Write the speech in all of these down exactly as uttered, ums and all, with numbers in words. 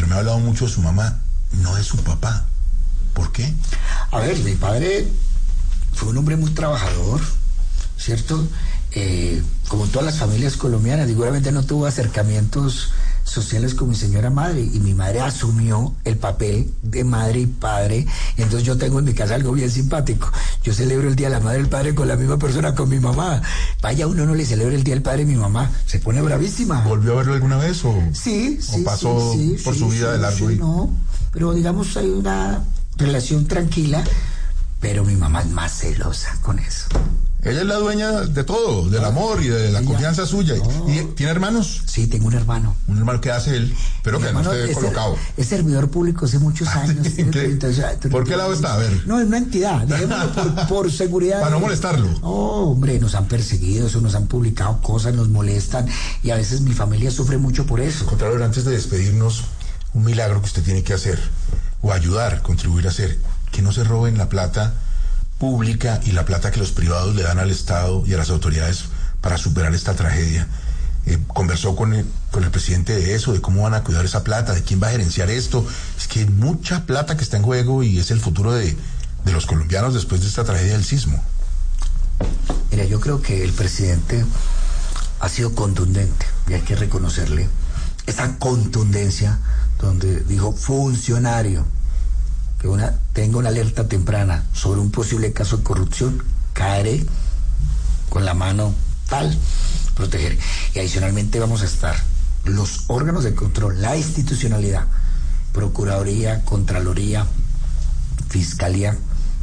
pero me ha hablado mucho de su mamá, no de su papá. ¿Por qué? A ver, mi padre fue un hombre muy trabajador, ¿cierto? Eh, como todas las familias colombianas, seguramente no tuvo acercamientos sociales con mi señora madre, y mi madre asumió el papel de madre y padre. Entonces yo tengo en mi casa algo bien simpático. Yo celebro el Día de la Madre y el Padre con la misma persona, con mi mamá. Vaya, uno no le celebra el Día del Padre a mi mamá, se pone bravísima. ¿Volvió a verlo alguna vez o, sí, sí, o pasó sí, sí, por sí, su vida sí, de largo? Sí, y... no, pero digamos hay una relación tranquila, pero mi mamá es más celosa con eso. Ella es la dueña de todo, del amor y de la ella, confianza suya. No. ¿Y tiene hermanos? Sí, tengo un hermano. ¿Un hermano que hace él? Pero mi que no esté es colocado. Es servidor público hace muchos años. ¿Qué? ¿Por qué lado está? A ver. No, es una entidad, por, por seguridad. Para no molestarlo. No, hombre, nos han perseguido, eso, nos han publicado cosas, nos molestan, y a veces mi familia sufre mucho por eso. Contralor, antes de despedirnos, un milagro que usted tiene que hacer, o ayudar, contribuir a hacer, que no se roben la plata pública y la plata que los privados le dan al Estado y a las autoridades para superar esta tragedia. Eh, conversó con el, con el presidente de eso, de cómo van a cuidar esa plata, de quién va a gerenciar esto. Es que hay mucha plata que está en juego y es el futuro de, de los colombianos después de esta tragedia del sismo. Mira, yo creo que el presidente ha sido contundente y hay que reconocerle esa contundencia, donde dijo: funcionario que una, tenga una alerta temprana sobre un posible caso de corrupción, caeré con la mano tal, proteger. Y adicionalmente vamos a estar los órganos de control, la institucionalidad, Procuraduría, Contraloría, Fiscalía,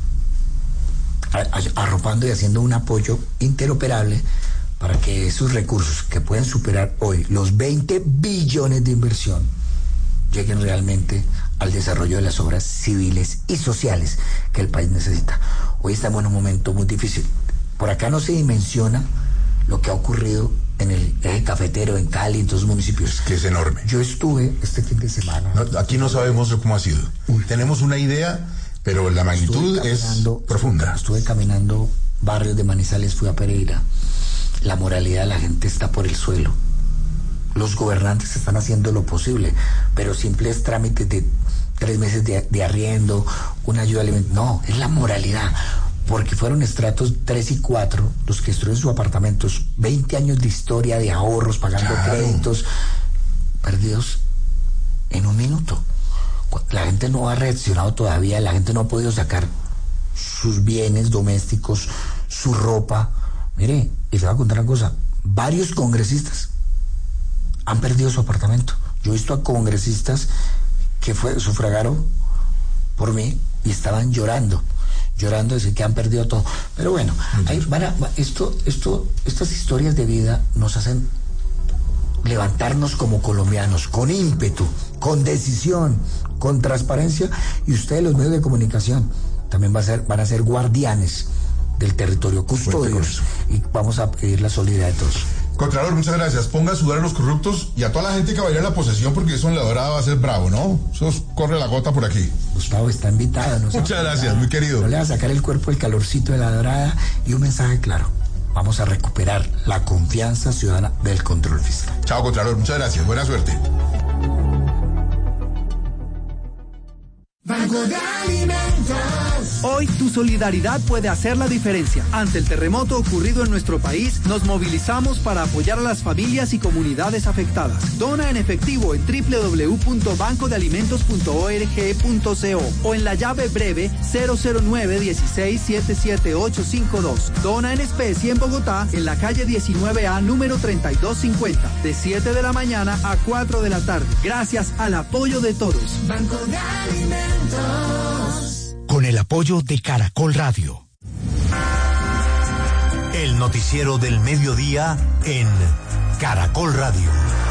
arropando y haciendo un apoyo interoperable para que esos recursos que pueden superar hoy los veinte billones de inversión lleguen realmente al desarrollo de las obras civiles y sociales que el país necesita. Hoy estamos en un momento muy difícil. Por acá no se dimensiona lo que ha ocurrido en el eje cafetero, en Cali, en todos los municipios. Que es enorme. Yo estuve este fin de semana. No, aquí no sabemos cómo ha sido. Uy. Tenemos una idea, pero la magnitud es profunda. Estuve caminando barrios de Manizales, fui a Pereira. La moralidad de la gente está por el suelo. Los gobernantes están haciendo lo posible, pero simples trámites de tres meses de, de arriendo, una ayuda alimentaria. No, es la moralidad, porque fueron estratos tres y cuatro los que destruyen sus apartamentos, veinte años de historia, de ahorros, pagando claro. créditos, perdidos en un minuto. La gente no ha reaccionado todavía, la gente no ha podido sacar sus bienes domésticos, su ropa. Mire, y te voy a contar una cosa, varios congresistas han perdido su apartamento. Yo he visto a congresistas que fue, sufragaron por mí y estaban llorando, llorando, decir que han perdido todo. Pero bueno, ahí van a, esto, esto, estas historias de vida nos hacen levantarnos como colombianos, con ímpetu, con decisión, con transparencia, y ustedes, los medios de comunicación, también va a ser, van a ser guardianes del territorio, custodios, y vamos a pedir la solidaridad de todos. Contralor, muchas gracias. Ponga a sudar a los corruptos y a toda la gente que va a ir a la posesión, porque eso en la dorada va a ser bravo, ¿no? Eso corre la gota por aquí. Gustavo está invitado, ¿no? Muchas gracias, muy querido. No le va a sacar el cuerpo el calorcito de la dorada, y un mensaje claro: vamos a recuperar la confianza ciudadana del control fiscal. Chao, Contralor, muchas gracias. Buena suerte. Banco de Alimentos. Hoy tu solidaridad puede hacer la diferencia. Ante el terremoto ocurrido en nuestro país, nos movilizamos para apoyar a las familias y comunidades afectadas. Dona en efectivo en doble u doble u doble u punto banco de alimentos punto org punto co o en la llave breve cero cero nueve uno seis siete siete ocho cinco dos. Dona en especie en Bogotá, en la calle diecinueve A, número treinta y dos cincuenta, de siete de la mañana a cuatro de la tarde. Gracias al apoyo de todos. Banco de Alimentos. Con el apoyo de Caracol Radio. El noticiero del mediodía en Caracol Radio.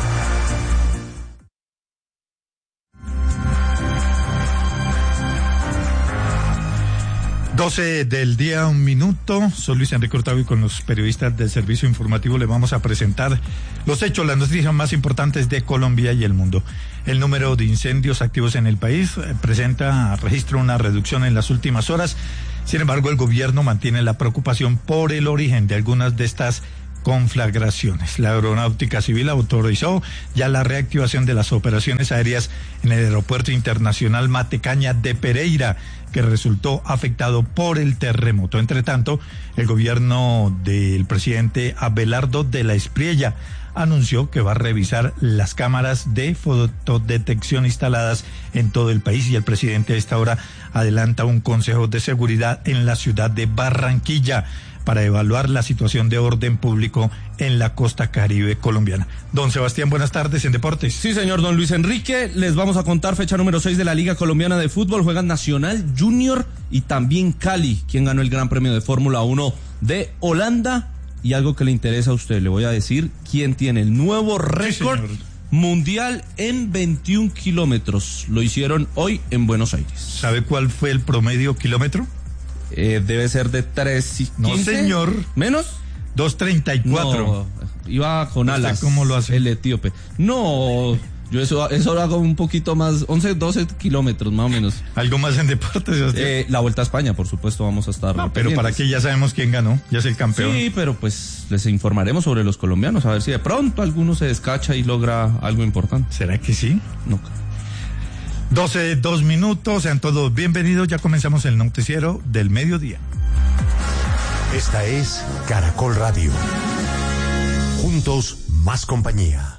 doce del día, un minuto. Soy Luis Enrique Hurtado y con los periodistas del servicio informativo le vamos a presentar los hechos, las noticias más importantes de Colombia y el mundo. El número de incendios activos en el país presenta, registra una reducción en las últimas horas. Sin embargo, el gobierno mantiene la preocupación por el origen de algunas de estas conflagraciones. La Aeronáutica Civil autorizó ya la reactivación de las operaciones aéreas en el Aeropuerto Internacional Matecaña de Pereira, que resultó afectado por el terremoto. Entre tanto, el gobierno del presidente Abelardo de la Espriella anunció que va a revisar las cámaras de fotodetección instaladas en todo el país, y el presidente a esta hora adelanta un consejo de seguridad en la ciudad de Barranquilla para evaluar la situación de orden público en la costa caribe colombiana. Don Sebastián, buenas tardes en Deportes. Sí, señor don Luis Enrique, les vamos a contar fecha número seis de la Liga Colombiana de Fútbol. Juegan Nacional, Junior y también Cali, quien ganó el Gran Premio de Fórmula uno de Holanda. Y algo que le interesa a usted, le voy a decir quién tiene el nuevo récord sí, mundial en veintiún kilómetros. Lo hicieron hoy en Buenos Aires. ¿Sabe cuál fue el promedio kilómetro? Eh, debe ser de tres y quince. No, señor. ¿Menos? dos treinta y cuatro. No, iba con alas. ¿Cómo lo hace? El etíope. No, yo eso, eso lo hago un poquito más, once, doce kilómetros más o menos. ¿Algo más en deportes? Eh, la Vuelta a España, por supuesto, vamos a estar. No, pero para qué ya sabemos quién ganó, ya es el campeón. Sí, pero pues les informaremos sobre los colombianos, a ver si de pronto alguno se descacha y logra algo importante. ¿Será que sí? No. doce, dos minutos, sean todos bienvenidos, ya comenzamos el noticiero del mediodía. Esta es Caracol Radio. Juntos, más compañía.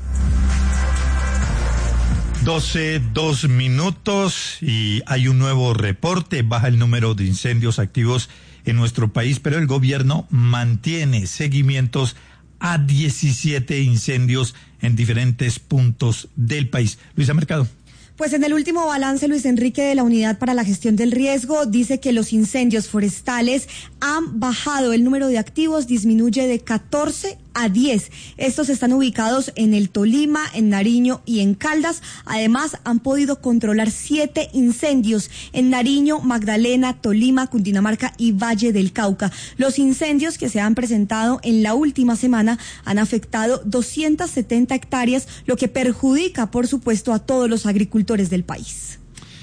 doce, dos minutos y hay un nuevo reporte, baja el número de incendios activos en nuestro país, pero el gobierno mantiene seguimientos a diecisiete incendios en diferentes puntos del país. Luisa Mercado. Pues en el último balance, Luis Enrique, de la Unidad para la Gestión del Riesgo, dice que los incendios forestales han bajado. El número de activos disminuye de catorce a diez. Estos están ubicados en el Tolima, en Nariño y en Caldas. Además, han podido controlar siete incendios en Nariño, Magdalena, Tolima, Cundinamarca y Valle del Cauca. Los incendios que se han presentado en la última semana han afectado doscientas setenta hectáreas, lo que perjudica, por supuesto, a todos los agricultores del país.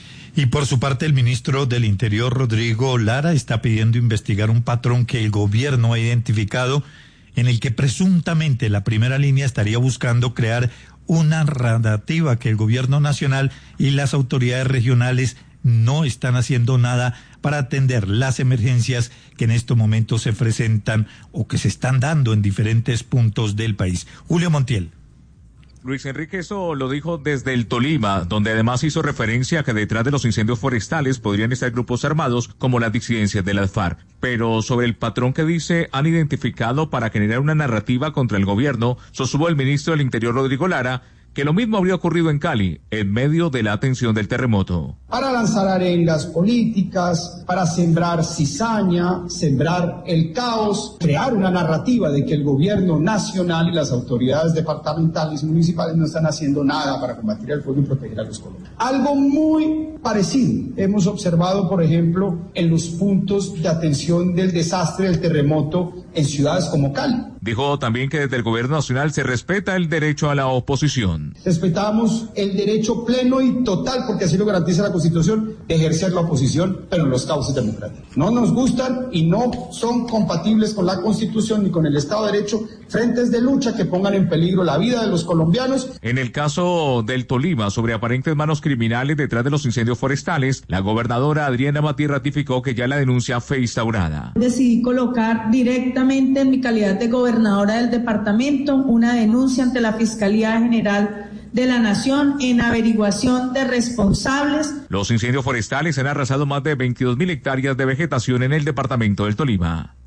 Y por su parte, el ministro del Interior, Rodrigo Lara, está pidiendo investigar un patrón que el gobierno ha identificado, en el que presuntamente la primera línea estaría buscando crear una narrativa que el gobierno nacional y las autoridades regionales no están haciendo nada para atender las emergencias que en estos momentos se presentan o que se están dando en diferentes puntos del país. Julio Montiel. Luis Enrique, eso lo dijo desde el Tolima, donde además hizo referencia a que detrás de los incendios forestales podrían estar grupos armados como las disidencias de las FARC. Pero sobre el patrón que dice han identificado para generar una narrativa contra el gobierno, sostuvo el ministro del Interior, Rodrigo Lara, que lo mismo habría ocurrido en Cali, en medio de la atención del terremoto. Para lanzar arengas políticas, para sembrar cizaña, sembrar el caos, crear una narrativa de que el gobierno nacional y las autoridades departamentales y municipales no están haciendo nada para combatir el fuego y proteger a los colombianos. Algo muy parecido hemos observado, por ejemplo, en los puntos de atención del desastre del terremoto en ciudades como Cali. Dijo también que desde el gobierno nacional se respeta el derecho a la oposición. Respetamos el derecho pleno y total, porque así lo garantiza la Constitución, de ejercer la oposición, pero en los cauces democráticos. No nos gustan y no son compatibles con la Constitución ni con el Estado de Derecho, frentes de lucha que pongan en peligro la vida de los colombianos. En el caso del Tolima, sobre aparentes manos criminales detrás de los incendios forestales, la gobernadora Adriana Mati ratificó que ya la denuncia fue instaurada. Decidí colocar directamente en mi calidad de gobernadora del departamento una denuncia ante la Fiscalía General de la Nación en averiguación de responsables. Los incendios forestales han arrasado más de veintidós mil hectáreas de vegetación en el departamento del Tolima.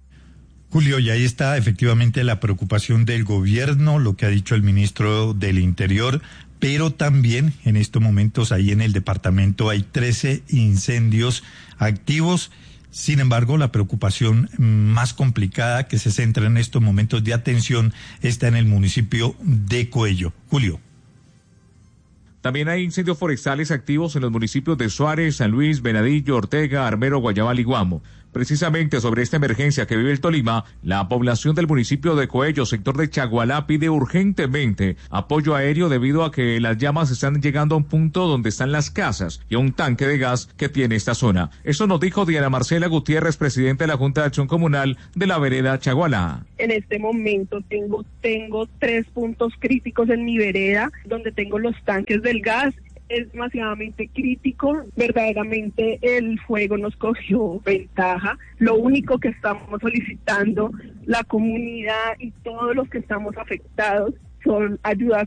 Julio, y ahí está efectivamente la preocupación del gobierno, lo que ha dicho el ministro del Interior, pero también en estos momentos ahí en el departamento hay trece incendios activos. Sin embargo, la preocupación más complicada que se centra en estos momentos de atención está en el municipio de Coello. Julio. También hay incendios forestales activos en los municipios de Suárez, San Luis, Venadillo, Ortega, Armero, Guayabal y Guamo. Precisamente sobre esta emergencia que vive el Tolima, la población del municipio de Coello, sector de Chagualá, pide urgentemente apoyo aéreo debido a que las llamas están llegando a un punto donde están las casas y a un tanque de gas que tiene esta zona. Eso nos dijo Diana Marcela Gutiérrez, presidenta de la Junta de Acción Comunal de la vereda Chagualá. En este momento tengo, tengo tres puntos críticos en mi vereda, donde tengo los tanques del gas. Es demasiadamente crítico, verdaderamente el fuego nos cogió ventaja. Lo único que estamos solicitando la comunidad y todos los que estamos afectados son ayudas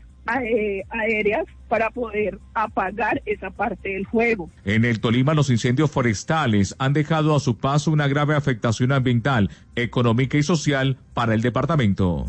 aéreas para poder apagar esa parte del fuego. En el Tolima, los incendios forestales han dejado a su paso una grave afectación ambiental, económica y social para el departamento.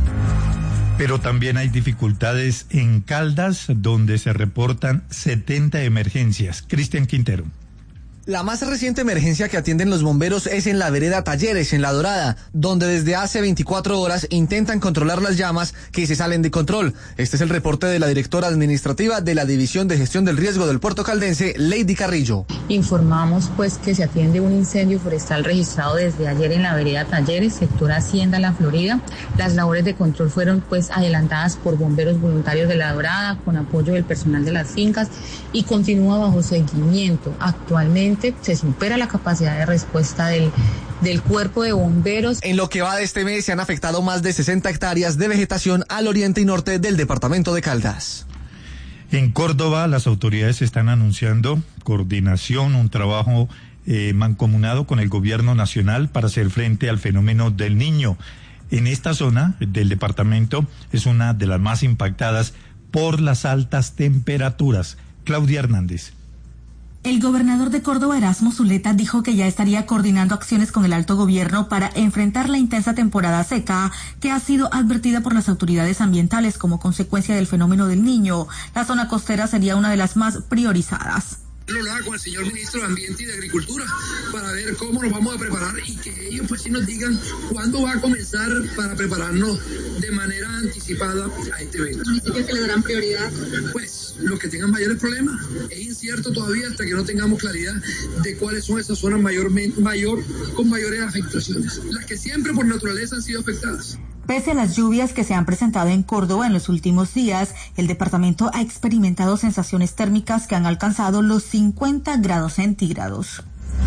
Pero también hay dificultades en Caldas, donde se reportan setenta emergencias. Cristian Quintero. La más reciente emergencia que atienden los bomberos es en la vereda Talleres, en La Dorada, donde desde hace veinticuatro horas intentan controlar las llamas que se salen de control. Este es el reporte de la directora administrativa de la División de Gestión del Riesgo del Puerto Caldense, Lady Carrillo. Informamos pues que se atiende un incendio forestal registrado desde ayer en la vereda Talleres, sector Hacienda, La Florida. Las labores de control fueron pues adelantadas por bomberos voluntarios de La Dorada, con apoyo del personal de las fincas, y continúa bajo seguimiento. Actualmente se supera la capacidad de respuesta del, del cuerpo de bomberos. En lo que va de este mes se han afectado más de sesenta hectáreas de vegetación al oriente y norte del departamento de Caldas. En Córdoba, las autoridades están anunciando coordinación, un trabajo eh, mancomunado con el gobierno nacional para hacer frente al fenómeno del Niño. En esta zona del departamento es una de las más impactadas por las altas temperaturas. Claudia Hernández. El gobernador de Córdoba, Erasmo Zuleta, dijo que ya estaría coordinando acciones con el alto gobierno para enfrentar la intensa temporada seca que ha sido advertida por las autoridades ambientales como consecuencia del fenómeno del Niño. La zona costera sería una de las más priorizadas. Lo haga con el señor ministro de Ambiente y de Agricultura para ver cómo nos vamos a preparar y que ellos pues sí nos digan cuándo va a comenzar para prepararnos de manera anticipada a este evento. ¿Municipios que le darán prioridad? Pues los que tengan mayores problemas. Es incierto todavía hasta que no tengamos claridad de cuáles son esas zonas mayor, mayor con mayores afectaciones. Las que siempre por naturaleza han sido afectadas. Pese a las lluvias que se han presentado en Córdoba en los últimos días, el departamento ha experimentado sensaciones térmicas que han alcanzado los cincuenta grados centígrados.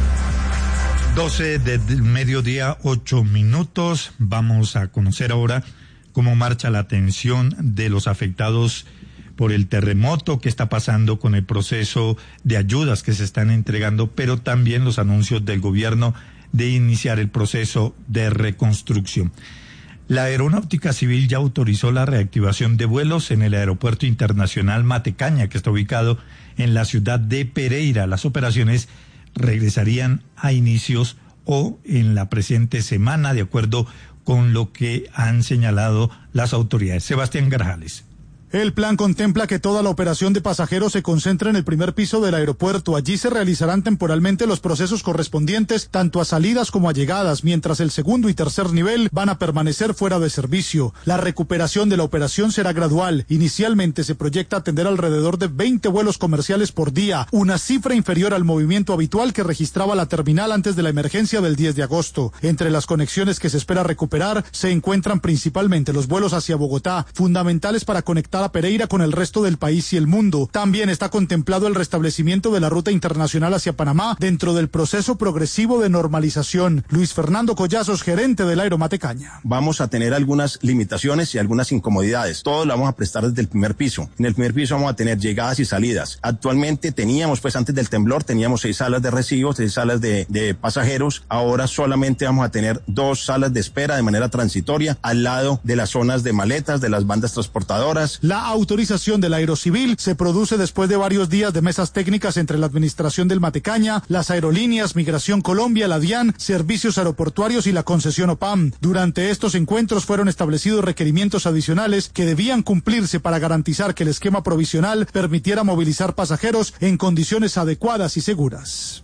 doce del mediodía, ocho minutos. Vamos a conocer ahora cómo marcha la atención de los afectados por el terremoto, qué está pasando con el proceso de ayudas que se están entregando, pero también los anuncios del gobierno de iniciar el proceso de reconstrucción. La Aeronáutica Civil ya autorizó la reactivación de vuelos en el Aeropuerto Internacional Matecaña, que está ubicado en la ciudad de Pereira. Las operaciones regresarían a inicios o en la presente semana, de acuerdo con lo que han señalado las autoridades. Sebastián Grajales. El plan contempla que toda la operación de pasajeros se concentre en el primer piso del aeropuerto. Allí se realizarán temporalmente los procesos correspondientes tanto a salidas como a llegadas, mientras el segundo y tercer nivel van a permanecer fuera de servicio. La recuperación de la operación será gradual. Inicialmente se proyecta atender alrededor de veinte vuelos comerciales por día, una cifra inferior al movimiento habitual que registraba la terminal antes de la emergencia del diez de agosto. Entre las conexiones que se espera recuperar se encuentran principalmente los vuelos hacia Bogotá, fundamentales para conectar a Pereira con el resto del país y el mundo. También está contemplado el restablecimiento de la ruta internacional hacia Panamá dentro del proceso progresivo de normalización. Luis Fernando Collazos, gerente del Aeromatecaña. Vamos a tener algunas limitaciones y algunas incomodidades. Todo lo vamos a prestar desde el primer piso. En el primer piso vamos a tener llegadas y salidas. Actualmente teníamos, pues antes del temblor, teníamos seis salas de recibos, seis salas de, de pasajeros. Ahora solamente vamos a tener dos salas de espera de manera transitoria al lado de las zonas de maletas, de las bandas transportadoras. La autorización del Aerocivil se produce después de varios días de mesas técnicas entre la administración del Matecaña, las aerolíneas, Migración Colombia, la DIAN, Servicios Aeroportuarios y la concesión OPAM. Durante estos encuentros fueron establecidos requerimientos adicionales que debían cumplirse para garantizar que el esquema provisional permitiera movilizar pasajeros en condiciones adecuadas y seguras.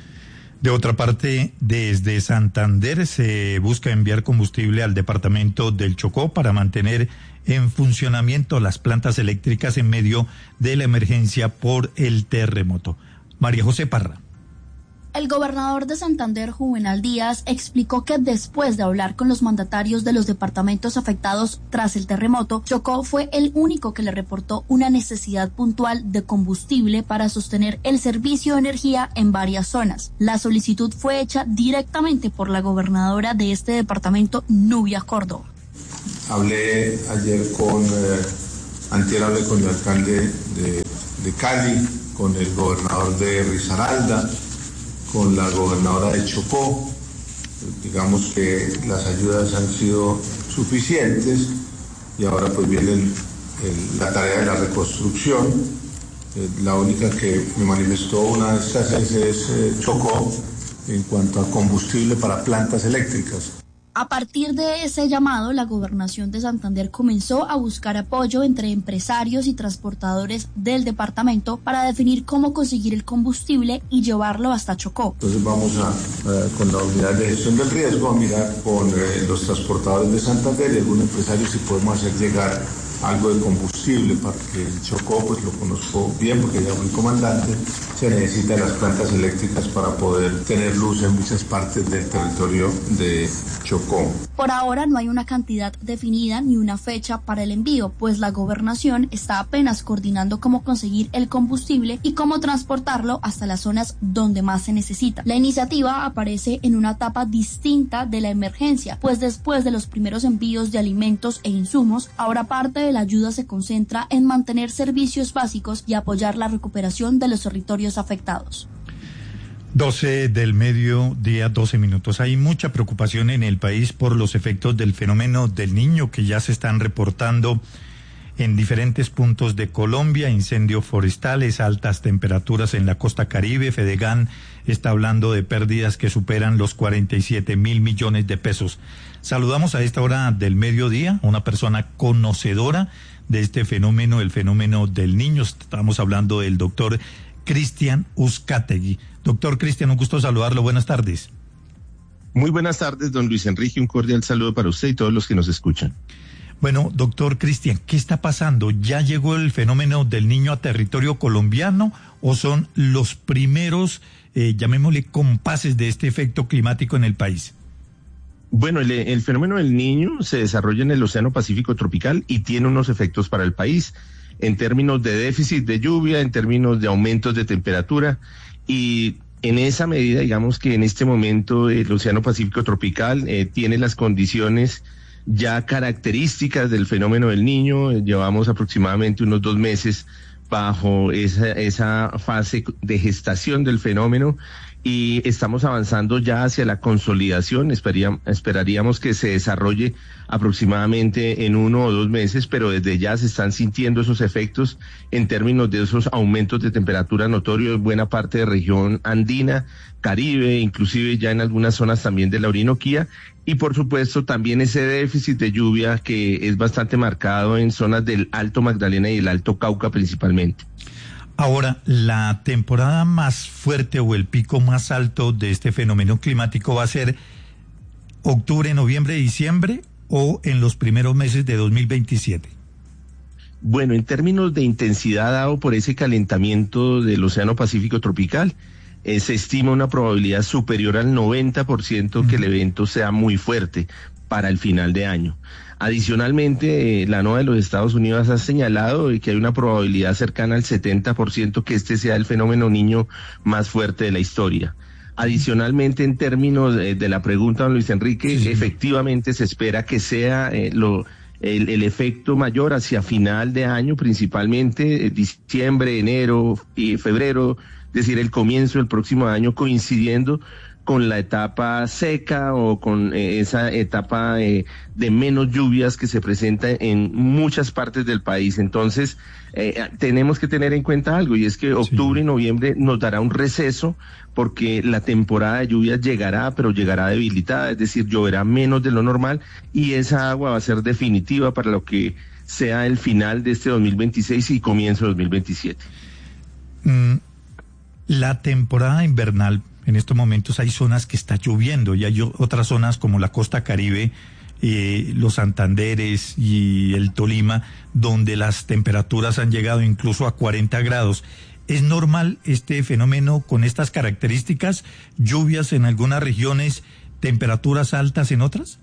De otra parte, desde Santander se busca enviar combustible al departamento del Chocó para mantener en funcionamiento las plantas eléctricas en medio de la emergencia por el terremoto. María José Parra. El gobernador de Santander, Juvenal Díaz, explicó que después de hablar con los mandatarios de los departamentos afectados tras el terremoto, Chocó fue el único que le reportó una necesidad puntual de combustible para sostener el servicio de energía en varias zonas. La solicitud fue hecha directamente por la gobernadora de este departamento, Nubia Córdoba. Hablé ayer con, eh, antier hablé con el alcalde de, de Cali, con el gobernador de Risaralda, con la gobernadora de Chocó. Digamos que las ayudas han sido suficientes y ahora pues viene el, el, la tarea de la reconstrucción. Eh, la única que me manifestó una escasez es eh, Chocó en cuanto a combustible para plantas eléctricas. A partir de ese llamado, la Gobernación de Santander comenzó a buscar apoyo entre empresarios y transportadores del departamento para definir cómo conseguir el combustible y llevarlo hasta Chocó. Entonces vamos a, uh, con la unidad de gestión del riesgo, a mirar con eh, los transportadores de Santander y algún empresario si podemos hacer llegar algo de combustible, porque el Chocó pues lo conozco bien porque ya fui comandante, se necesitan las plantas eléctricas para poder tener luz en muchas partes del territorio de Chocó. Por ahora no hay una cantidad definida ni una fecha para el envío, pues la gobernación está apenas coordinando cómo conseguir el combustible y cómo transportarlo hasta las zonas donde más se necesita. La iniciativa aparece en una etapa distinta de la emergencia, pues después de los primeros envíos de alimentos e insumos, ahora parte de la ayuda se concentra en mantener servicios básicos y apoyar la recuperación de los territorios afectados. doce del mediodía, doce minutos. Hay mucha preocupación en el país por los efectos del fenómeno del Niño que ya se están reportando en diferentes puntos de Colombia, incendios forestales, altas temperaturas en la costa Caribe. Fedegan está hablando de pérdidas que superan los cuarenta y siete mil millones de pesos. Saludamos a esta hora del mediodía a una persona conocedora de este fenómeno, el fenómeno del Niño. Estamos hablando del doctor Cristian Uzcategui. Doctor Cristian, un gusto saludarlo. Buenas tardes. Muy buenas tardes, don Luis Enrique. Un cordial saludo para usted y todos los que nos escuchan. Bueno, doctor Cristian, ¿qué está pasando? ¿Ya llegó el fenómeno del Niño a territorio colombiano o son los primeros, eh, llamémosle, compases de este efecto climático en el país? Bueno, el, el fenómeno del Niño se desarrolla en el Océano Pacífico tropical y tiene unos efectos para el país en términos de déficit de lluvia, en términos de aumentos de temperatura, y en esa medida, digamos que en este momento el Océano Pacífico tropical eh, tiene las condiciones ya características del fenómeno del Niño. Llevamos aproximadamente unos dos meses bajo esa, esa fase de gestación del fenómeno y estamos avanzando ya hacia la consolidación. Esperaríamos, esperaríamos que se desarrolle aproximadamente en uno o dos meses, pero desde ya se están sintiendo esos efectos en términos de esos aumentos de temperatura notorios en buena parte de región andina, Caribe, inclusive ya en algunas zonas también de la Orinoquía, y por supuesto también ese déficit de lluvia que es bastante marcado en zonas del Alto Magdalena y el Alto Cauca principalmente. Ahora, ¿la temporada más fuerte o el pico más alto de este fenómeno climático va a ser octubre, noviembre, diciembre o en los primeros meses de dos mil veintisiete? Bueno, en términos de intensidad dado por ese calentamiento del Océano Pacífico tropical, eh, se estima una probabilidad superior al noventa por ciento uh-huh. que el evento sea muy fuerte para el final de año. Adicionalmente, eh, la NOAA de los Estados Unidos ha señalado que hay una probabilidad cercana al setenta por ciento que este sea el fenómeno Niño más fuerte de la historia. Adicionalmente, en términos de, de la pregunta, don Luis Enrique, sí. efectivamente se espera que sea eh, lo, el, el efecto mayor hacia final de año, principalmente eh, diciembre, enero y febrero, es decir, el comienzo del próximo año coincidiendo con la etapa seca o con eh, esa etapa eh, de menos lluvias que se presenta en muchas partes del país. Entonces, eh, tenemos que tener en cuenta algo, y es que octubre sí. y noviembre nos dará un receso porque la temporada de lluvias llegará, pero llegará debilitada, es decir, lloverá menos de lo normal y esa agua va a ser definitiva para lo que sea el final de este dos mil veintiséis y comienzo de dos mil veintisiete. Mm, la temporada invernal, en estos momentos hay zonas que está lloviendo y hay otras zonas como la costa Caribe, eh, los Santanderes y el Tolima, donde las temperaturas han llegado incluso a cuarenta grados. ¿Es normal este fenómeno con estas características? ¿Lluvias en algunas regiones, temperaturas altas en otras?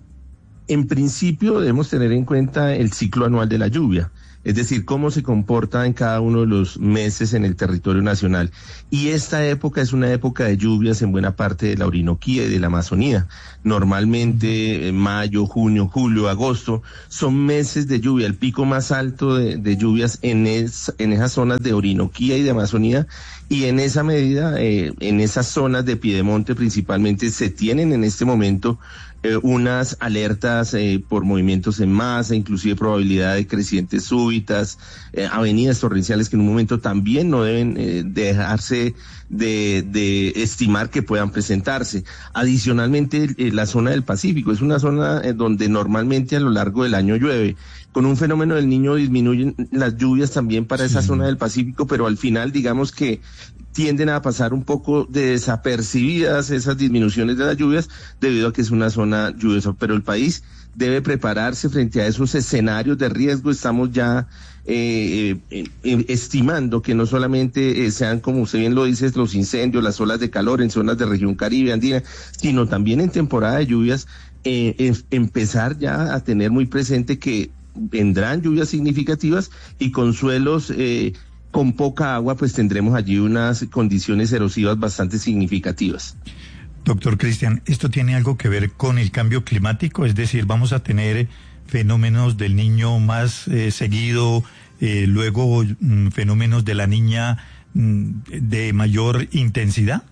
En principio debemos tener en cuenta el ciclo anual de la lluvia, es decir, cómo se comporta en cada uno de los meses en el territorio nacional. Y esta época es una época de lluvias en buena parte de la Orinoquía y de la Amazonía. Normalmente eh, mayo, junio, julio, agosto son meses de lluvia, el pico más alto de, de lluvias en, es, en esas zonas de Orinoquía y de Amazonía. Y en esa medida, eh, en esas zonas de Piedemonte principalmente, se tienen en este momento eh, unas alertas eh, por movimientos en masa, inclusive probabilidad de crecientes súbitas, eh, avenidas torrenciales que en un momento también no deben eh, dejarse de, de estimar que puedan presentarse. Adicionalmente, eh, la zona del Pacífico es una zona eh, donde normalmente a lo largo del año llueve. Con un fenómeno del Niño disminuyen las lluvias también para esa zona del Pacífico, pero al final digamos que tienden a pasar un poco de desapercibidas esas disminuciones de las lluvias debido a que es una zona lluviosa, pero el país debe prepararse frente a esos escenarios de riesgo. Estamos ya eh, eh, eh, estimando que no solamente eh, sean, como usted bien lo dice, los incendios, las olas de calor en zonas de región Caribe, andina, sino también en temporada de lluvias, eh, eh, empezar ya a tener muy presente que vendrán lluvias significativas y con suelos eh, con poca agua, pues tendremos allí unas condiciones erosivas bastante significativas. Doctor Cristian, ¿esto tiene algo que ver con el cambio climático? Es decir, ¿vamos a tener fenómenos del Niño más eh, seguido, eh, luego mm, fenómenos de la Niña mm, de mayor intensidad?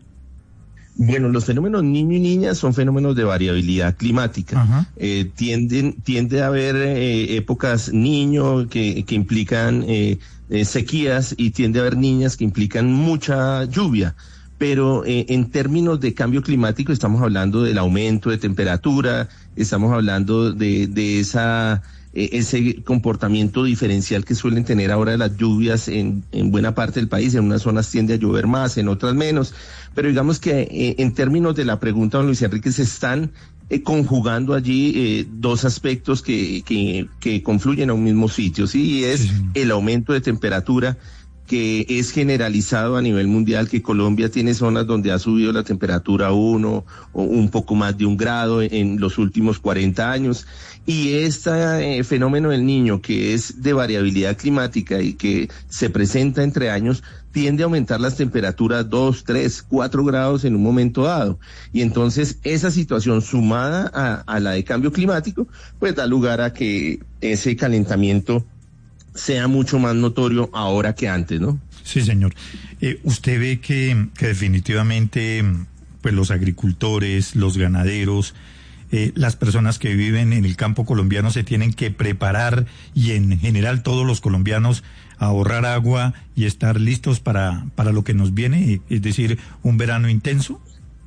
Bueno, los fenómenos niño y niña son fenómenos de variabilidad climática. Eh, tienden, tiende a haber eh, épocas niño que, que implican eh, eh, sequías y tiende a haber niñas que implican mucha lluvia. Pero eh, en términos de cambio climático estamos hablando del aumento de temperatura, estamos hablando de, de esa eh, ese comportamiento diferencial que suelen tener ahora las lluvias en, en buena parte del país. En unas zonas tiende a llover más, en otras menos. Pero digamos que eh, en términos de la pregunta, don Luis Enrique, se están eh, conjugando allí eh, dos aspectos que, que, que confluyen a un mismo sitio, ¿sí? Y es sí. el aumento de temperatura, que es generalizado a nivel mundial, que Colombia tiene zonas donde ha subido la temperatura uno o un poco más de un grado en, en los últimos cuarenta años. Y este eh, fenómeno del Niño, que es de variabilidad climática y que se presenta entre años, tiende a aumentar las temperaturas dos, tres, cuatro grados en un momento dado. Y entonces esa situación sumada a, a la de cambio climático, pues da lugar a que ese calentamiento sea mucho más notorio ahora que antes, ¿no? Sí, señor. Eh, usted ve que, que definitivamente pues los agricultores, los ganaderos, eh, las personas que viven en el campo colombiano se tienen que preparar, y en general todos los colombianos, a ahorrar agua y estar listos para, para lo que nos viene, es decir, un verano intenso.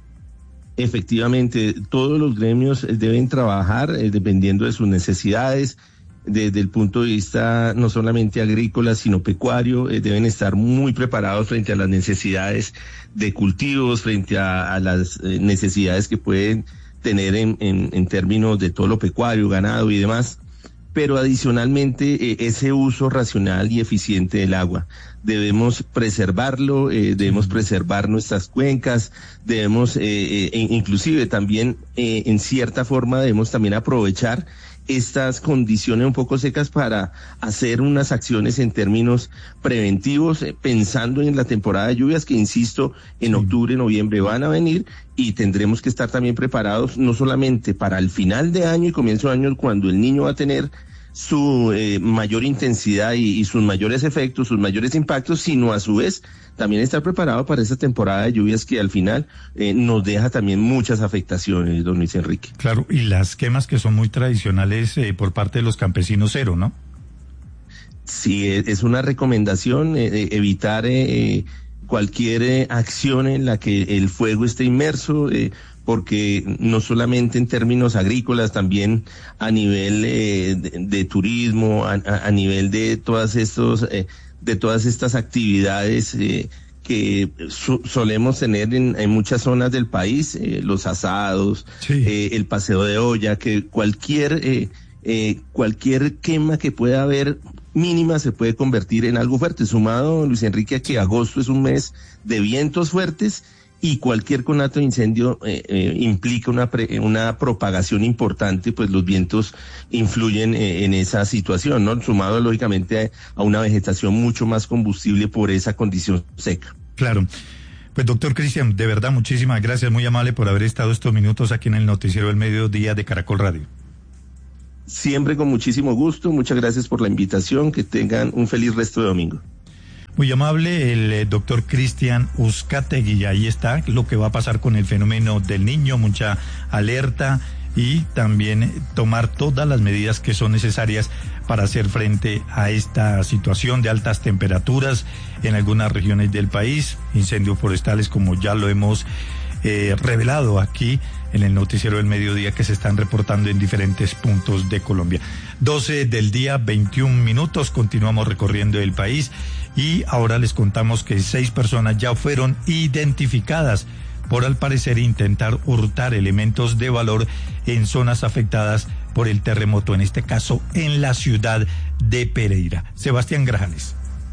Efectivamente, todos los gremios deben trabajar eh, dependiendo de sus necesidades. Desde el punto de vista no solamente agrícola, sino pecuario, eh, deben estar muy preparados frente a las necesidades de cultivos, frente a, a las eh, necesidades que pueden tener en, en, en términos de todo lo pecuario, ganado y demás. Pero adicionalmente, eh, ese uso racional y eficiente del agua. Debemos preservarlo, eh, debemos preservar nuestras cuencas, debemos, eh, eh, inclusive también, eh, en cierta forma, debemos también aprovechar estas condiciones un poco secas para hacer unas acciones en términos preventivos, eh, pensando en la temporada de lluvias que, insisto, en octubre, noviembre van a venir, y tendremos que estar también preparados no solamente para el final de año y comienzo de año, cuando el Niño va a tener su eh, mayor intensidad y, y sus mayores efectos, sus mayores impactos, sino a su vez también estar preparado para esa temporada de lluvias que al final eh, nos deja también muchas afectaciones, don Luis Enrique. Claro, y las quemas que son muy tradicionales eh, por parte de los campesinos, cero, ¿no? Sí, es una recomendación eh, evitar eh, cualquier eh, acción en la que el fuego esté inmerso, eh, porque no solamente en términos agrícolas, también a nivel eh, de, de turismo, a, a, a nivel de todas estos eh, de todas estas actividades eh, que so, solemos tener en, en muchas zonas del país, eh, los asados, sí. eh, el paseo de olla, que cualquier eh, eh, cualquier quema que pueda haber mínima se puede convertir en algo fuerte, sumado, Luis Enrique, a que agosto es un mes de vientos fuertes y cualquier conato de incendio eh, eh, implica una pre, una propagación importante, pues los vientos influyen eh, en esa situación, ¿no? Sumado lógicamente a, a una vegetación mucho más combustible por esa condición seca. Claro. Pues doctor Cristian, de verdad muchísimas gracias, muy amable por haber estado estos minutos aquí en el Noticiero del Mediodía de Caracol Radio. Siempre con muchísimo gusto, muchas gracias por la invitación, que tengan un feliz resto de domingo. Muy amable el eh, doctor Cristian Uzcategui, ahí está lo que va a pasar con el fenómeno del Niño, mucha alerta y también tomar todas las medidas que son necesarias para hacer frente a esta situación de altas temperaturas en algunas regiones del país, incendios forestales como ya lo hemos eh, revelado aquí en el Noticiero del Mediodía que se están reportando en diferentes puntos de Colombia. doce del día, veintiún minutos, continuamos recorriendo el país y ahora les contamos que seis personas ya fueron identificadas por al parecer intentar hurtar elementos de valor en zonas afectadas por el terremoto, en este caso en la ciudad de Pereira. Sebastián Grajales.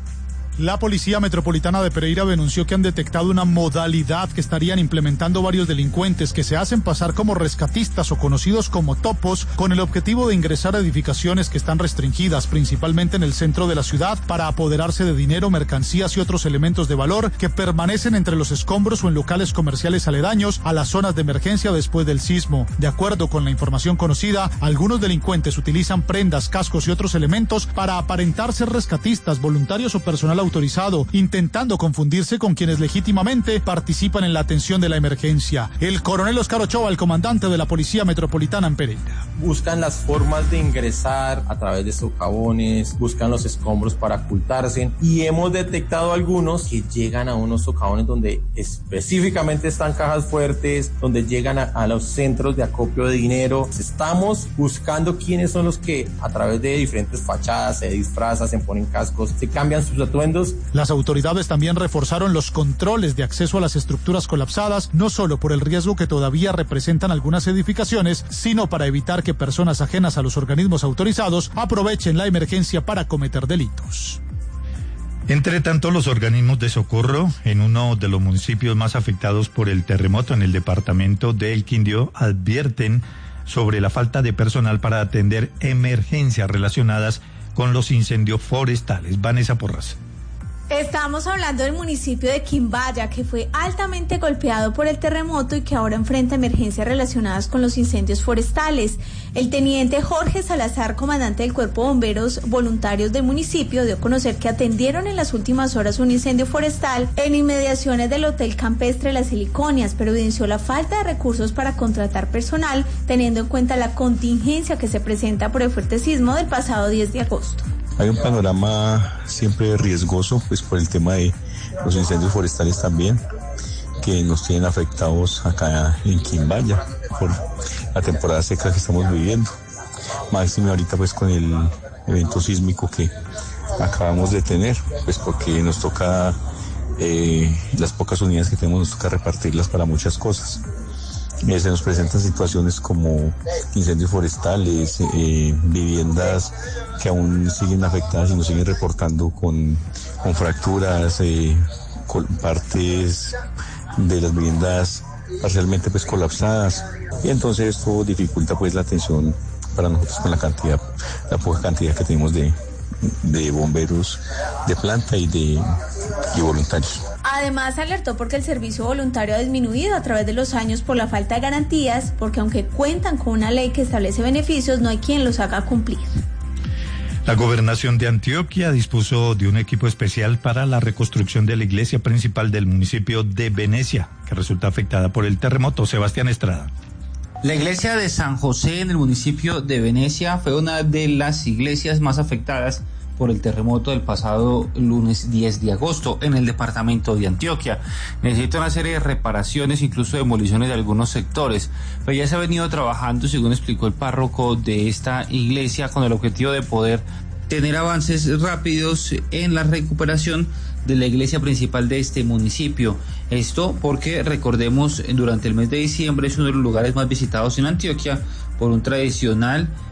La Policía Metropolitana de Pereira denunció que han detectado una modalidad que estarían implementando varios delincuentes que se hacen pasar como rescatistas o conocidos como topos, con el objetivo de ingresar a edificaciones que están restringidas, principalmente en el centro de la ciudad, para apoderarse de dinero, mercancías y otros elementos de valor que permanecen entre los escombros o en locales comerciales aledaños a las zonas de emergencia después del sismo. De acuerdo con la información conocida, algunos delincuentes utilizan prendas, cascos y otros elementos para aparentar ser rescatistas, voluntarios o personal autorizado, intentando confundirse con quienes legítimamente participan en la atención de la emergencia. El coronel Oscar Ochoa, el comandante de la Policía Metropolitana en Pereira. Buscan las formas de ingresar a través de socavones, buscan los escombros para ocultarse y hemos detectado algunos que llegan a unos socavones donde específicamente están cajas fuertes, donde llegan a, a los centros de acopio de dinero. Estamos buscando quiénes son los que a través de diferentes fachadas se disfrazan, se ponen cascos, se cambian sus atuendos. Las autoridades también reforzaron los controles de acceso a las estructuras colapsadas, no solo por el riesgo que todavía representan algunas edificaciones, sino para evitar que personas ajenas a los organismos autorizados aprovechen la emergencia para cometer delitos. Entre tanto, los organismos de socorro en uno de los municipios más afectados por el terremoto en el departamento de El Quindío advierten sobre la falta de personal para atender emergencias relacionadas con los incendios forestales. Vanessa Porras. Estamos hablando del municipio de Quimbaya, que fue altamente golpeado por el terremoto y que ahora enfrenta emergencias relacionadas con los incendios forestales. El teniente Jorge Salazar, comandante del Cuerpo de Bomberos Voluntarios del municipio, dio a conocer que atendieron en las últimas horas un incendio forestal en inmediaciones del Hotel Campestre Las Heliconias, pero evidenció la falta de recursos para contratar personal, teniendo en cuenta la contingencia que se presenta por el fuerte sismo del pasado diez de agosto. Hay un panorama siempre riesgoso, pues por el tema de los incendios forestales también, que nos tienen afectados acá en Quimbaya por la temporada seca que estamos viviendo. Máximo ahorita pues con el evento sísmico que acabamos de tener, pues porque nos toca, eh, las pocas unidades que tenemos nos toca repartirlas para muchas cosas. Eh, se nos presentan situaciones como incendios forestales, eh, viviendas que aún siguen afectadas y nos siguen reportando con, con fracturas, eh, con partes de las viviendas parcialmente pues colapsadas, y entonces esto dificulta pues la atención para nosotros con la cantidad, la poca cantidad que tenemos de, de bomberos de planta y de y voluntarios. Además, alertó porque el servicio voluntario ha disminuido a través de los años por la falta de garantías, porque aunque cuentan con una ley que establece beneficios, no hay quien los haga cumplir. La gobernación de Antioquia dispuso de un equipo especial para la reconstrucción de la iglesia principal del municipio de Venecia, que resulta afectada por el terremoto. Sebastián Estrada. La iglesia de San José en el municipio de Venecia fue una de las iglesias más afectadas por el terremoto del pasado lunes diez de agosto en el departamento de Antioquia. Necesita una serie de reparaciones, incluso demoliciones de algunos sectores, pero ya se ha venido trabajando, según explicó el párroco de esta iglesia, con el objetivo de poder tener avances rápidos en la recuperación de la iglesia principal de este municipio. Esto porque, recordemos, durante el mes de diciembre es uno de los lugares más visitados en Antioquia por un tradicional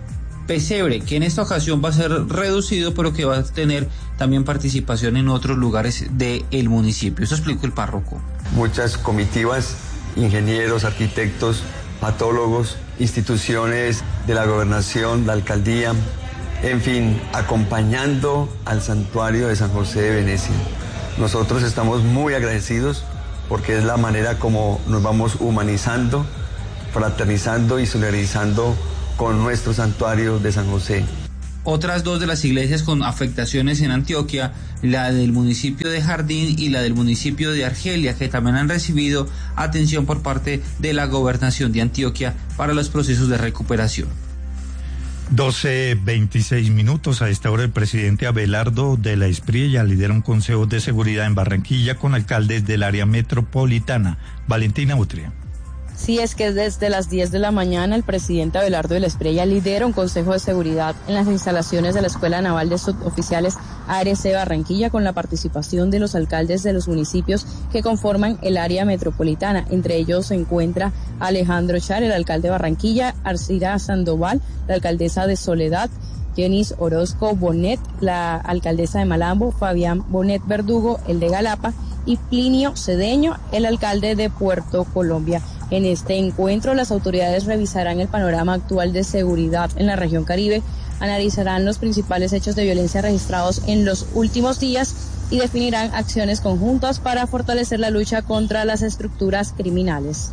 Pesebre, que en esta ocasión va a ser reducido, pero que va a tener también participación en otros lugares del municipio. Eso explicó el párroco. Muchas comitivas, ingenieros, arquitectos, patólogos, instituciones de la gobernación, la alcaldía, en fin, acompañando al santuario de San José de Venecia. Nosotros estamos muy agradecidos porque es la manera como nos vamos humanizando, fraternizando y solidarizando con nuestro santuario de San José. Otras dos de las iglesias con afectaciones en Antioquia, la del municipio de Jardín y la del municipio de Argelia, que también han recibido atención por parte de la gobernación de Antioquia para los procesos de recuperación. doce veintiséis minutos. A esta hora el presidente Abelardo de la Espriella lidera un consejo de seguridad en Barranquilla con alcaldes del área metropolitana. Valentina Utria. Sí, es que desde las diez de la mañana el presidente Abelardo de la Espriella lidera un consejo de seguridad en las instalaciones de la Escuela Naval de Suboficiales A R C Barranquilla con la participación de los alcaldes de los municipios que conforman el área metropolitana. Entre ellos se encuentra Alejandro Char, el alcalde de Barranquilla, Arcira Sandoval, la alcaldesa de Soledad, Jenis Orozco Bonet, la alcaldesa de Malambo, Fabián Bonet Verdugo, el de Galapa, y Plinio Cedeño, el alcalde de Puerto Colombia. En este encuentro, las autoridades revisarán el panorama actual de seguridad en la región Caribe, analizarán los principales hechos de violencia registrados en los últimos días y definirán acciones conjuntas para fortalecer la lucha contra las estructuras criminales.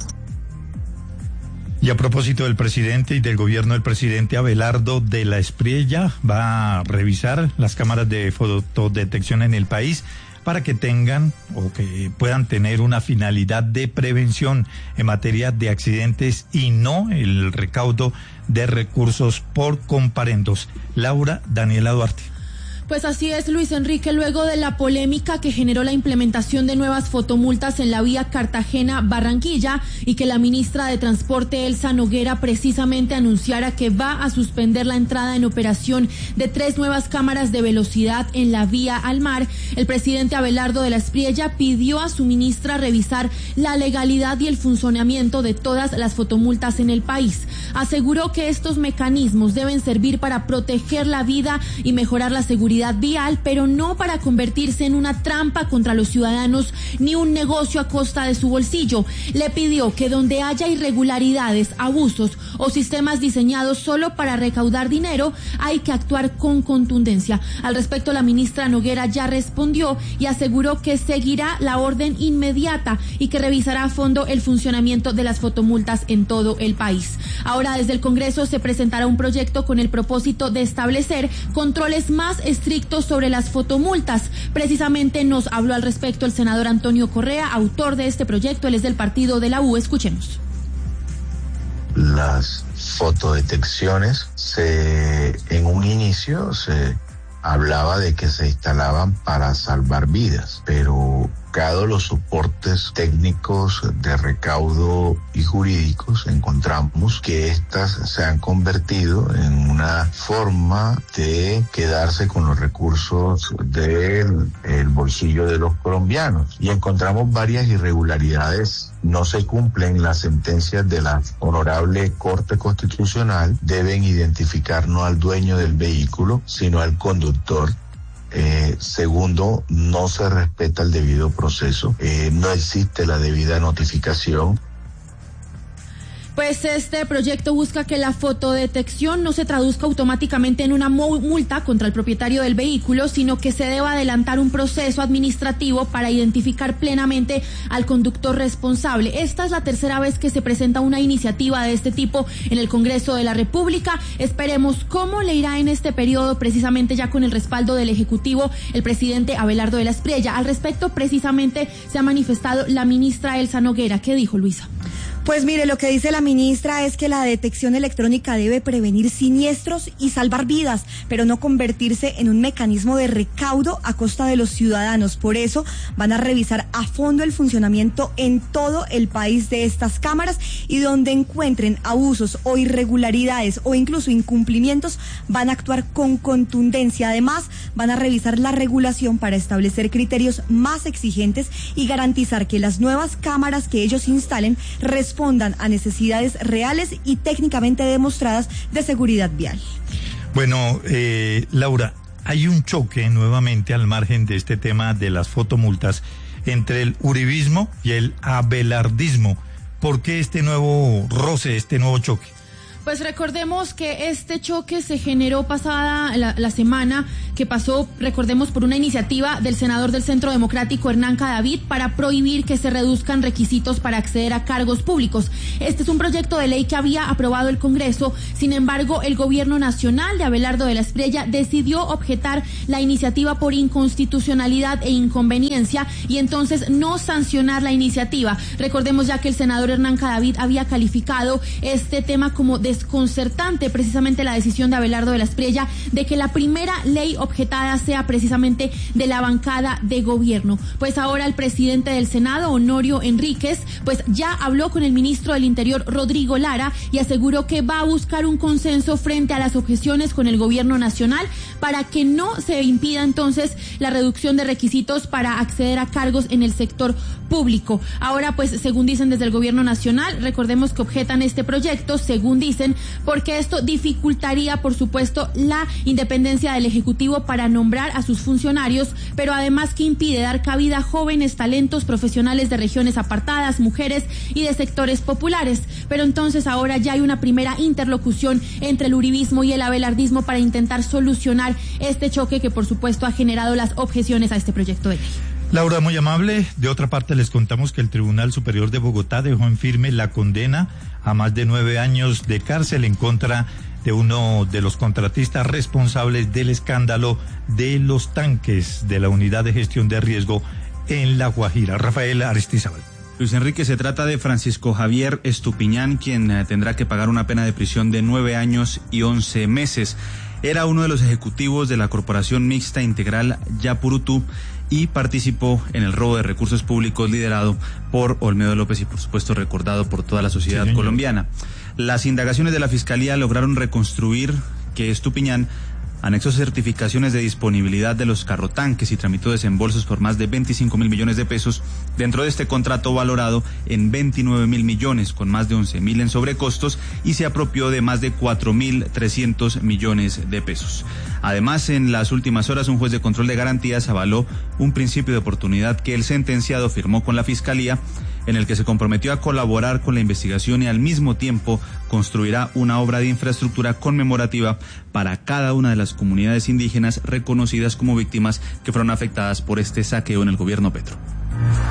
Y a propósito del presidente y del gobierno del presidente Abelardo de la Espriella, va a revisar las cámaras de fotodetección en el país para que tengan o que puedan tener una finalidad de prevención en materia de accidentes y no el recaudo de recursos por comparendos. Laura Daniela Duarte. Pues así es, Luis Enrique, luego de la polémica que generó la implementación de nuevas fotomultas en la vía Cartagena-Barranquilla y que la ministra de Transporte, Elsa Noguera, precisamente anunciara que va a suspender la entrada en operación de tres nuevas cámaras de velocidad en la vía al mar, el presidente Abelardo de la Espriella pidió a su ministra revisar la legalidad y el funcionamiento de todas las fotomultas en el país. Aseguró que estos mecanismos deben servir para proteger la vida y mejorar la seguridad vial, pero no para convertirse en una trampa contra los ciudadanos ni un negocio a costa de su bolsillo. Le pidió que donde haya irregularidades, abusos o sistemas diseñados solo para recaudar dinero, hay que actuar con contundencia. Al respecto, la ministra Noguera ya respondió y aseguró que seguirá la orden inmediata y que revisará a fondo el funcionamiento de las fotomultas en todo el país. Ahora, desde el Congreso se presentará un proyecto con el propósito de establecer controles más estrictos sobre las fotomultas. Precisamente nos habló al respecto el senador Antonio Correa, autor de este proyecto. Él es del partido de la U. Escuchemos. Las fotodetecciones se, en un inicio se hablaba de que se instalaban para salvar vidas, pero dados los soportes técnicos de recaudo y jurídicos, encontramos que estas se han convertido en una forma de quedarse con los recursos del el bolsillo de los colombianos. Y encontramos varias irregularidades. No se cumplen las sentencias de la Honorable Corte Constitucional. Deben identificar no al dueño del vehículo, sino al conductor. Eh, segundo, no se respeta el debido proceso, eh, no existe la debida notificación. Pues este proyecto busca que la fotodetección no se traduzca automáticamente en una multa contra el propietario del vehículo, sino que se deba adelantar un proceso administrativo para identificar plenamente al conductor responsable. Esta es la tercera vez que se presenta una iniciativa de este tipo en el Congreso de la República. Esperemos cómo le irá en este periodo, precisamente ya con el respaldo del Ejecutivo, el presidente Abelardo de la Espriella. Al respecto, precisamente se ha manifestado la ministra Elsa Noguera. ¿Qué dijo, Luisa? Pues mire, lo que dice la ministra es que la detección electrónica debe prevenir siniestros y salvar vidas, pero no convertirse en un mecanismo de recaudo a costa de los ciudadanos. Por eso van a revisar a fondo el funcionamiento en todo el país de estas cámaras y donde encuentren abusos o irregularidades o incluso incumplimientos van a actuar con contundencia. Además, van a revisar la regulación para establecer criterios más exigentes y garantizar que las nuevas cámaras que ellos instalen respondan a necesidades reales y técnicamente demostradas de seguridad vial. Bueno, eh, Laura, hay un choque nuevamente al margen de este tema de las fotomultas entre el uribismo y el abelardismo. ¿Por qué este nuevo roce, este nuevo choque? Pues recordemos que este choque se generó pasada la, la semana que pasó, recordemos, por una iniciativa del senador del Centro Democrático Hernán Cadavid para prohibir que se reduzcan requisitos para acceder a cargos públicos. Este es un proyecto de ley que había aprobado el Congreso. Sin embargo, el gobierno nacional de Abelardo de la Espriella decidió objetar la iniciativa por inconstitucionalidad e inconveniencia y entonces no sancionar la iniciativa. Recordemos ya que el senador Hernán Cadavid había calificado este tema como desconcertante, precisamente la decisión de Abelardo de la Espriella de que la primera ley objetada sea precisamente de la bancada de gobierno. Pues ahora el presidente del Senado, Honorio Enríquez, pues ya habló con el ministro del Interior, Rodrigo Lara, y aseguró que va a buscar un consenso frente a las objeciones con el gobierno nacional para que no se impida entonces la reducción de requisitos para acceder a cargos en el sector público. Ahora, pues, según dicen desde el gobierno nacional, recordemos que objetan este proyecto, según dicen, porque esto dificultaría, por supuesto, la independencia del Ejecutivo para nombrar a sus funcionarios, pero además que impide dar cabida a jóvenes talentos profesionales de regiones apartadas, mujeres y de sectores populares. Pero entonces ahora ya hay una primera interlocución entre el uribismo y el abelardismo para intentar solucionar este choque que, por supuesto, ha generado las objeciones a este proyecto de ley. Laura, muy amable. De otra parte, les contamos que el Tribunal Superior de Bogotá dejó en firme la condena a más de nueve años de cárcel en contra de uno de los contratistas responsables del escándalo de los tanques de la Unidad de Gestión de Riesgo en La Guajira. Rafael Aristizábal. Luis Enrique, se trata de Francisco Javier Estupiñán, quien eh, tendrá que pagar una pena de prisión de nueve años y once meses. Era uno de los ejecutivos de la Corporación Mixta Integral Yapurutú y participó en el robo de recursos públicos liderado por Olmedo López y, por supuesto, recordado por toda la sociedad sí, colombiana. Las indagaciones de la Fiscalía lograron reconstruir que Estupiñán anexó certificaciones de disponibilidad de los carrotanques y tramitó desembolsos por más de veinticinco mil millones de pesos dentro de este contrato valorado en veintinueve mil millones, con más de once mil en sobrecostos, y se apropió de más de cuatro mil trescientos millones de pesos. Además, en las últimas horas, un juez de control de garantías avaló un principio de oportunidad que el sentenciado firmó con la Fiscalía, en el que se comprometió a colaborar con la investigación y al mismo tiempo construirá una obra de infraestructura conmemorativa para cada una de las comunidades indígenas reconocidas como víctimas que fueron afectadas por este saqueo en el gobierno Petro.